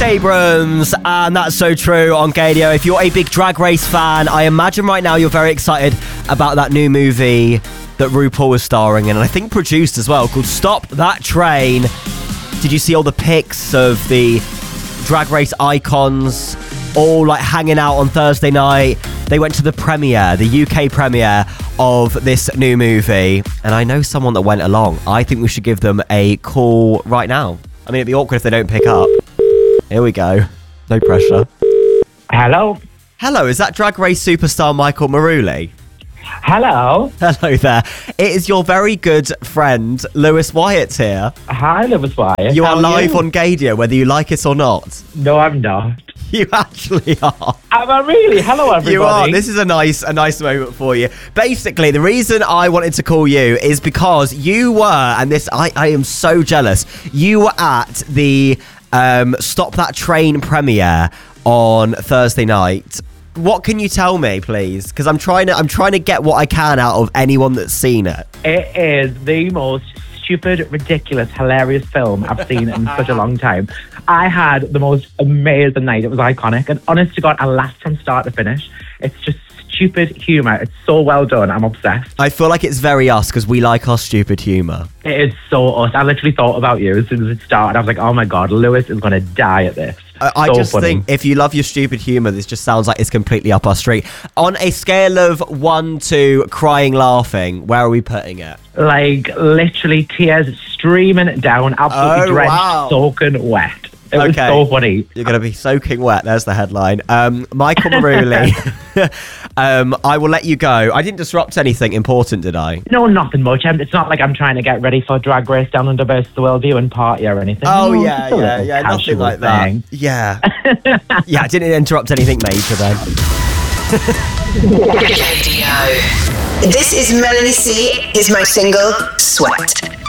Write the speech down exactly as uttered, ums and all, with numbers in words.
Abrams, and that's so true on Gadio. If you're a big Drag Race fan, I imagine right now you're very excited about that new movie that RuPaul was starring in, and I think produced as well, called Stop That Train. Did you see all the pics of the Drag Race icons all like hanging out on Thursday night? They went to the premiere, the U K premiere of this new movie, and I know someone that went along. I think we should give them a call right now. I mean, it'd be awkward if they don't pick up. Here we go. No pressure. Hello. Hello, is that Drag Race superstar Michael Maruli? Hello. Hello there. It is your very good friend, Lewis Wyatt here. Hi, Lewis Wyatt. You How are live you? on Gadio, whether you like it or not. No, I'm not. You actually are. Am I really? Hello, everybody. You are. This is a nice, a nice moment for you. Basically, the reason I wanted to call you is because you were, and this, I, I am so jealous. You were at the um, Stop That Train premiere on Thursday night. What can you tell me, please? Because I'm trying to, I'm trying to get what I can out of anyone that's seen it. It is the most stupid, ridiculous, hilarious film I've seen in such a long time. I had the most amazing night. It was iconic. And honest to God, I laughed from start to finish. It's just stupid humour. It's so well done. I'm obsessed. I feel like it's very us because we like our stupid humour. It is so us. I literally thought about you as soon as it started. I was like, oh my God, Lewis is going to die at this. I, I so just funny. think if you love your stupid humour, this just sounds like it's completely up our street. On a scale of one to crying, laughing, where are we putting it? Like, literally tears streaming down, absolutely Oh, drenched, wow. soaking wet. It was Okay. so funny. You're going to be soaking wet. There's the headline. Um, Michael Maruli, um, I will let you go. I didn't disrupt anything important, did I? No, nothing much. I'm, it's not like I'm trying to get ready for Drag Race Down Under versus the World viewing party or anything. Oh, No, yeah, just a yeah, little yeah. Nothing casual like that. thing. Yeah. Yeah, I didn't interrupt anything major then. This is Melanie C. Is my single Sweat.